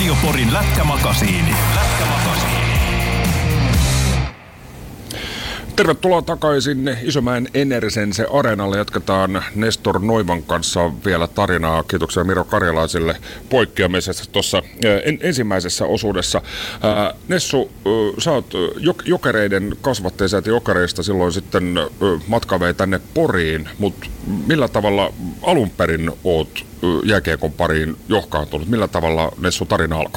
Radio Porin Lätkämakasiini. Tervetuloa takaisin Isomäen Enersense Areenalle. Jatketaan Nestor Noivan kanssa vielä tarinaa. Kiitoksia Miro Karjalaiselle poikkeamisesta tuossa ensimmäisessä osuudessa. Nessu, sä oot Jokereiden kasvattaja, sä Jokereista silloin sitten matka vei tänne Poriin, mutta millä tavalla alun perin oot jääkiekon pariin johkaantunut? Millä tavalla Nessu tarina alkoi?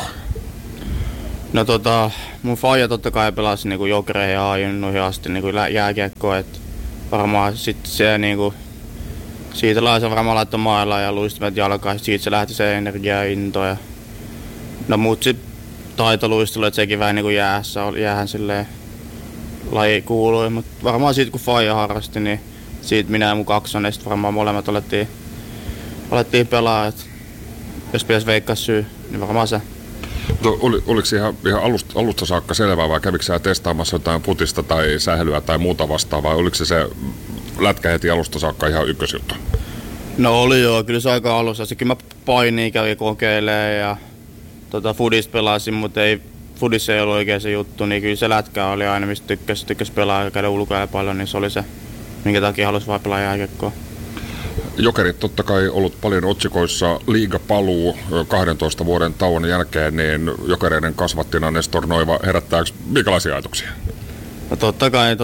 No mun faija totta kai pelasi niinku Jokereihin ja A-junnuihin asti niinku jääkiekkoa, et varmaan sit se niinku siitä lailla varmaan laittoi mailla ja luistimet jalkaan, siitä se lähti se energia ja into ja no mut sit taitoluistelu, et sekin vähän niinku jäähän silleen laji kuului, mut varmaan siitä kun faija harrasti, niin siitä minä ja mun kaksonen sit varmaan molemmat alettiin pelaa, et jos pitäis veikkaa syy, niin varmaan se. Oliko ihan alusta saakka selvää vai kävikö sä testaamassa jotain putista tai sählyä tai muuta vastaavaa vai oliko se lätkä heti alusta saakka ihan ykkösjuttu? No oli joo, kyllä se aika alussa. Kyllä mä painia kävin kokeilemaan ja fudista pelasin, mutta fudissa ei ollut oikein se juttu, niin kyllä se lätkä oli aina mistä tykkäs pelaa ja käydä ulkoilla paljon, niin se oli se, minkä takia halusi vaan pelaa jääkiekkoa. Jokerit totta kai ollut paljon otsikoissa, liigapaluu 12 vuoden tauon jälkeen, niin Jokereiden kasvattina Nestor Noiva, herättääkö minkälaisia ajatuksia? No totta kai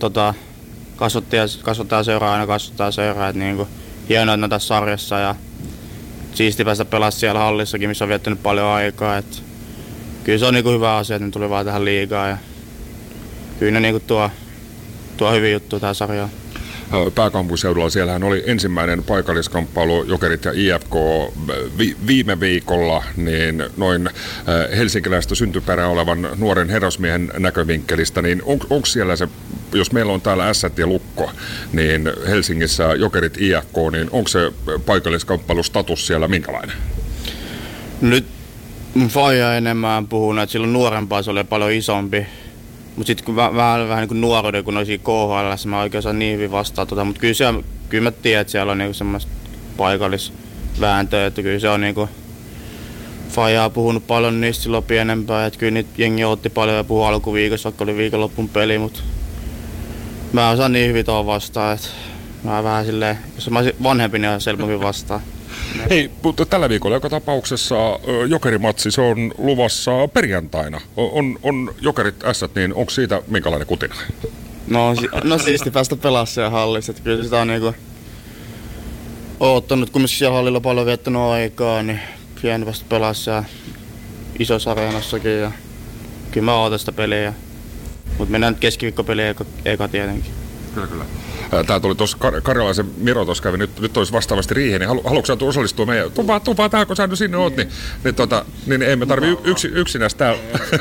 kasvattaa seuraa, että niinku hienoa, että tässä sarjassa ja siisti päästä pelaa siellä hallissakin, missä on viettänyt paljon aikaa. Et kyllä se on niinku hyvä asia, että ne tuli vaan tähän liigaan ja kyllä ne niinku tuo hyvin juttu tähän sarjaan. Pääkaupunkiseudulla siellähän oli ensimmäinen paikalliskamppailu Jokerit ja IFK viime viikolla, niin noin helsinkiläistä syntyperää olevan nuoren herrasmiehen näkövinkkelistä, niin onko siellä se, jos meillä on täällä Ässät ja Lukko, niin Helsingissä Jokerit IFK, niin onko se paikalliskamppailustatus siellä minkälainen? Nyt mun faija enemmän puhunut, että silloin nuorempaa se oli paljon isompi. Mutta sitten kun vähän niin kuin nuoruuden, kun olisi KHL, mä oikein saan niin hyvin vastaan mutta kyllä mä tiedän, että siellä on niinku semmoista paikallisvääntöä, että kyllä se on niinku faijaa puhunut paljon niistä silloin pienempää, että kyllä niitä jengi otti paljon ja puhui alkuviikossa, vaikka oli viikonloppun peli, mutta mä osaan niin hyvin tuohon vastaan, että mä vähän silleen, jos mä olisin vanhempi, niin olisi helpommin vastaan. Hei, mutta tällä viikolla joka tapauksessa Jokerimatsi, se on luvassa perjantaina. On Jokerit Ässät, niin onko siitä minkälainen kutina? No siisti päästä pelaa siellä hallissa, että kyllä sitä on niinku oottanut, kun siellä hallilla paljon viettänyt aikaa, niin hieno päästä pelaa siellä isossa areenassakin ja kyllä mä ootan sitä peliä. Mutta mennään nyt keskiviikkopeliä eka tietenkin. Kyllä. Tää tuli tuossa Karjalaisen Miro tuossa kävi, nyt olisi vastaavasti riihi, niin haluatko sä osallistua meidän? Tuu vaan tää, kun sä nyt sinne oot, niin ei me tarvii yksinäs täällä.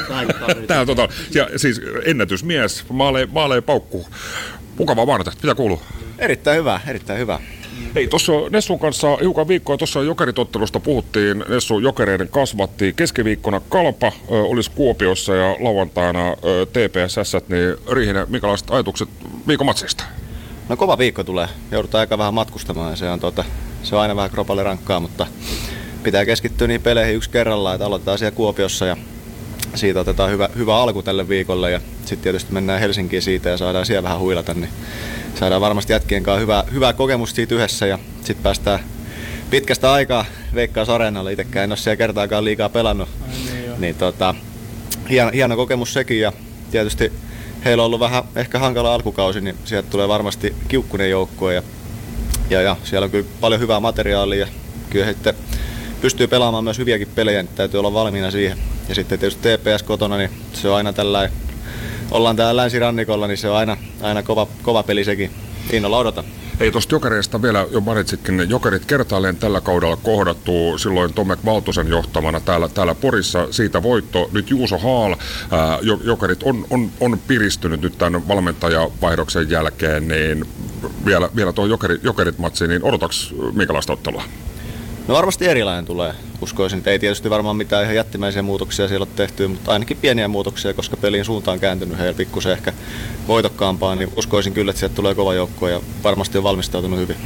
Ja siis ennätysmies, maalee paukkuu. Mukavaa maanantaita, mitä kuuluu? Erittäin hyvä. Hei, tuossa Nessun kanssa hiukan viikkoa tuossa Jokeritottelusta puhuttiin. Nessu Jokereiden kasvatti. Keskiviikkona Kalpa olisi Kuopiossa ja lauantaina TPS, niin Riihinen, minkälaiset ajatukset viikon matsista? No kova viikko tulee. Joudutaan aika vähän matkustamaan ja se on aina vähän kropalle rankkaa, mutta pitää keskittyä niin peleihin yksi kerrallaan, että aloitetaan siellä Kuopiossa ja siitä otetaan hyvä alku tälle viikolle ja sitten tietysti mennään Helsinkiin siitä ja saadaan siellä vähän huilata, niin saadaan varmasti jätkien kanssa hyvää kokemusta siitä yhdessä ja sitten päästään pitkästä aikaa Veikkaus Areenalle. Itsekään en ole siellä kertaakaan liikaa pelannut, niin hieno kokemus sekin ja tietysti heillä on ollut vähän ehkä hankala alkukausi, niin sieltä tulee varmasti kiukkunen joukkue ja siellä on kyllä paljon hyvää materiaalia ja kyllä sitten pystyy pelaamaan myös hyviäkin pelejä, niin täytyy olla valmiina siihen. Ja sitten tietysti TPS kotona, niin se on aina tällainen, ollaan täällä länsirannikolla, niin se on aina kova peli sekin. Innolla odotan. Ei tuosta Jokereista vielä jo mainitsitkin, Jokerit kertaalleen tällä kaudella kohdattu silloin Tomek Valtosen johtamana täällä Porissa, siitä voitto. Nyt Juuso Haal, Jokerit on piristynyt nyt tämän valmentajavaihdoksen jälkeen, niin vielä tuo Jokerit-matsi, niin odotaks minkälaista ottelua? No varmasti erilainen tulee, uskoisin. Ei tietysti varmaan mitään ihan jättimäisiä muutoksia siellä ole tehty, mutta ainakin pieniä muutoksia, koska pelin suunta on kääntynyt heillä pikkusen ehkä voitokkaampaa, niin uskoisin kyllä, että sieltä tulee kova joukkue ja varmasti on valmistautunut hyvin.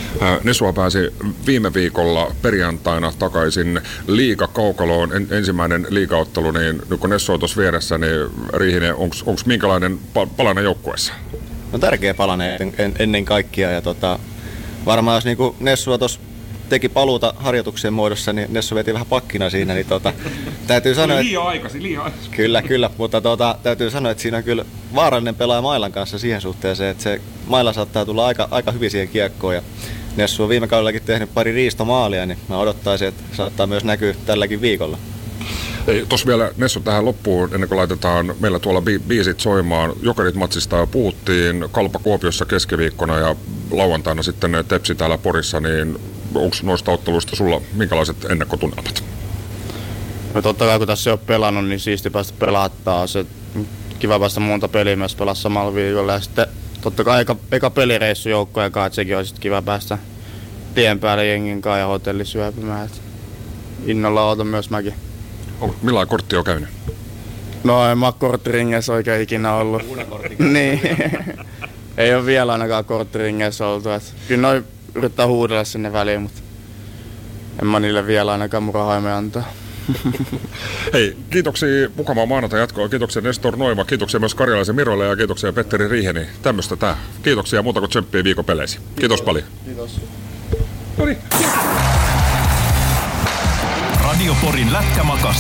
Nessua pääsi viime viikolla perjantaina takaisin liigakaukaloon. Ensimmäinen liigaottelu, niin nyt kun Nessu on tuossa vieressä, niin Riihinen, onko minkälainen palanen joukkueessa? No tärkeä palanen ennen kaikkea ja varmaan jos niinku Nessua tuossa teki paluuta harjoituksien muodossa, niin Nessu veti vähän pakkina siinä, niin täytyy sanoa, liian aikaisin. Kyllä, mutta täytyy sanoa, että siinä on kyllä vaarallinen pelaaja Mailan kanssa siihen suhteeseen, että se Maila saattaa tulla aika hyvin siihen kiekkoon ja Nessu on viime kaudellakin tehnyt pari riistomaalia, niin mä odottaisin, että saattaa myös näkyä tälläkin viikolla. Tuossa vielä Nessu tähän loppuun, ennen kuin laitetaan meillä tuolla biisit soimaan. Jokerit-matsista jo puhuttiin, Kalpa Kuopiossa keskiviikkona ja lauantaina sitten Tepsi täällä Porissa, niin onko noista otteluista sulla minkälaiset ennakkotunnelmat? No totta kai kun tässä ei ole pelannut, niin siisti päästä pelaamaan. Se kiva päästä monta peliä myös pelaa samalla viikolla. Ja sitten totta kai eka pelireissu joukkojen kanssa, että sekin olisi kiva päästä tien päälle jengin kanssa ja hotellisyöpymään. Et innolla ootan myös mäkin. Millainen kortti on käynyt? No en mä korttiringeissä oikein ikinä ollut. Niin. Ei ole vielä ainakaan korttiringeissä oltu. Et kyllä noi yrittää huudella sinne väliin, mutta en mä niille vielä ainakaan murahaimea antaa. Hei, kiitoksia mukavaa maanantai jatkoa. Kiitoksia Nestor Noiva, kiitoksia myös Karjalaisen Mirolle ja kiitoksia Petteri Riiheni. Tämmöstä tää. Kiitoksia muuta kuin tsemppiä viikon peleissä. Kiitos paljon. Kiitos. Noniin. Radio Porin lätkämakas.